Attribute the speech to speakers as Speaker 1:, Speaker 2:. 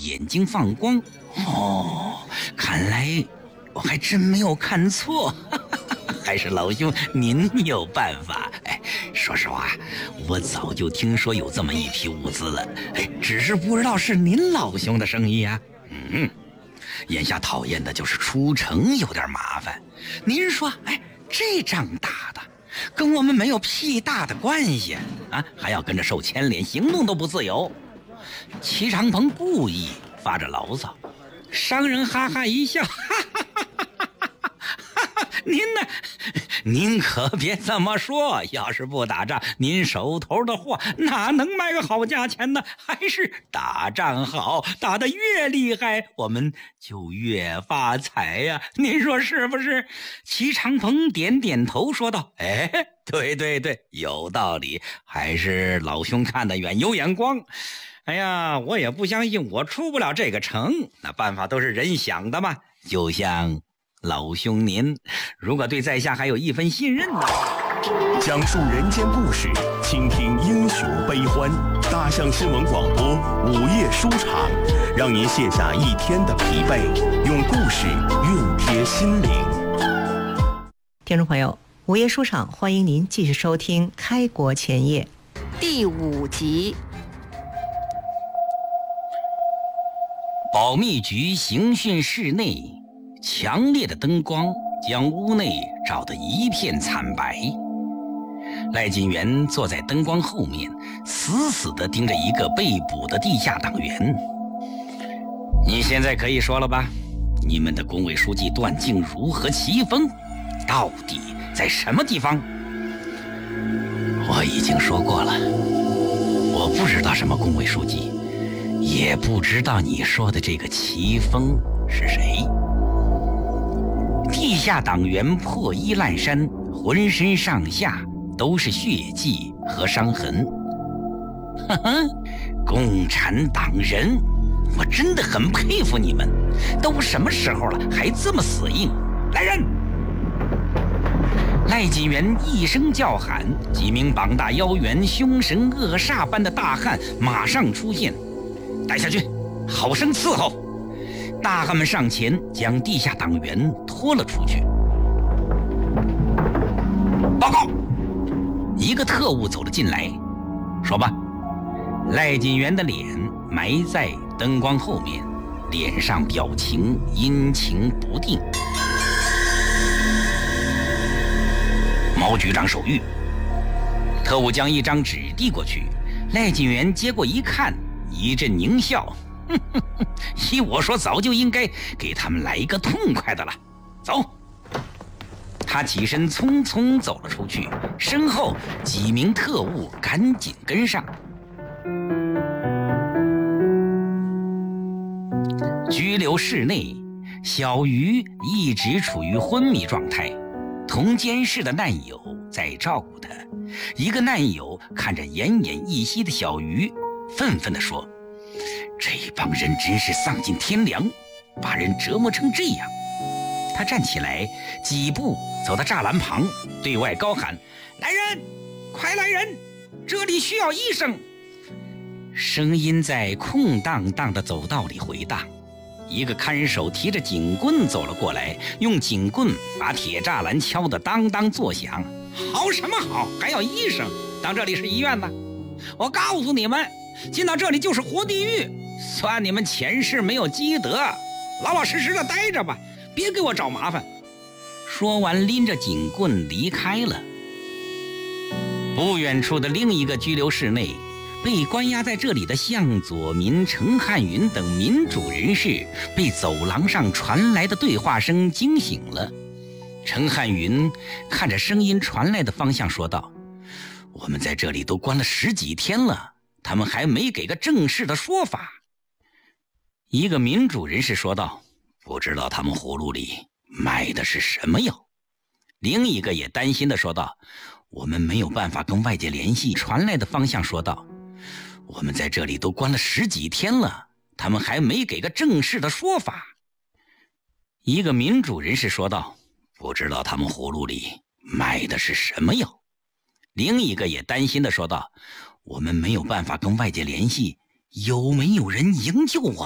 Speaker 1: 眼睛放光。哦，看来我还真没有看错，还是老兄您有办法。说实话，我早就听说有这么一批物资了，只是不知道是您老兄的生意啊。眼下讨厌的就是出城有点麻烦。您说，这仗打的跟我们没有屁大的关系啊，还要跟着受牵连，行动都不自由。齐长鹏故意发着牢骚，商人哈哈一笑，您呢？您可别这么说，要是不打仗，您手头的货哪能卖个好价钱呢？还是打仗好，打得越厉害，我们就越发财呀，您说是不是？齐长鹏点点头说道：对，有道理，还是老兄看得远，有眼光。我也不相信我出不了这个城，那办法都是人想的嘛。就像老兄您，如果对在下还有一分信任呢？
Speaker 2: 讲述人间故事，倾听英雄悲欢。大象新闻广播午夜书场，让您卸下一天的疲惫，用故事熨贴心灵。
Speaker 3: 听众朋友，午夜书场欢迎您继续收听《开国前夜》
Speaker 4: 第5集。
Speaker 1: 保密局刑讯室内，强烈的灯光将屋内照得一片惨白。赖锦元坐在灯光后面，死死地盯着一个被捕的地下党员。你现在可以说了吧？你们的工委书记段静茹和齐峰到底在什么地方？我已经说过了，我不知道什么工委书记，也不知道你说的这个齐峰是谁。地下党员破衣烂衫，浑身上下都是血迹和伤痕。共产党人，我真的很佩服你们，都什么时候了还这么死硬。来人！赖锦元一声叫喊，几名膀大腰圆、凶神恶煞般的大汉马上出现，带下去，好生伺候。大汉们上前将地下党员拖了出去。报告！一个特务走了进来，说吧。赖锦元的脸埋在灯光后面，脸上表情阴晴不定。毛局长手谕。特务将一张纸递过去，赖锦元接过一看，一阵狞笑。依我说，早就应该给他们来一个痛快的了。走！他起身匆匆走了出去，身后几名特务赶紧跟上。拘留室内，小鱼一直处于昏迷状态，同监室的难友在照顾他。一个难友看着奄奄一息的小鱼，愤愤地说：这帮人真是丧尽天良，把人折磨成这样。他站起来，几步走到栅栏旁，对外高喊：来人，快来人，这里需要医生。声音在空荡荡的走道里回荡。一个看守提着警棍走了过来，用警棍把铁栅栏敲得当当作响。好什么好，还要医生？当这里是医院呢？我告诉你们，进到这里就是活地狱，算你们前世没有积德，老老实实的待着吧，别给我找麻烦。说完拎着警棍离开了。不远处的另一个拘留室内，被关押在这里的向佐民、程汉云等民主人士被走廊上传来的对话声惊醒了。程汉云看着声音传来的方向说道：我们在这里都关了10几天了，他们还没给个正式的说法。一个民主人士说道：不知道他们葫芦里卖的是什么药。另一个也担心地说道：我们没有办法跟外界联系。传来的方向说道：我们在这里都关了10几天了，他们还没给个正式的说法。一个民主人士说道：不知道他们葫芦里卖的是什么药。另一个也担心地说道：我们没有办法跟外界联系，有没有人营救我